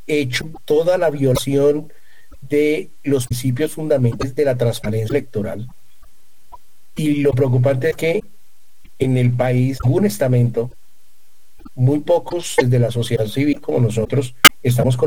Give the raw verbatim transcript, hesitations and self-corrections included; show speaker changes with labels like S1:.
S1: hecho toda la violación de los principios fundamentales de la transparencia electoral. Y lo preocupante es que en el país, un estamento, muy pocos de la sociedad civil como nosotros, estamos